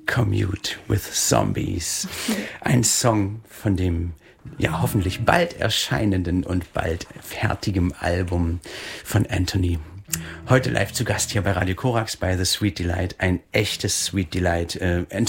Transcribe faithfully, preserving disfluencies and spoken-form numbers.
Commute with Zombies. Ein Song von dem ja hoffentlich bald erscheinenden und bald fertigem Album von Anthony. Heute live zu Gast hier bei Radio Korax bei The Sweet Delight. Ein echtes Sweet Delight. Äh,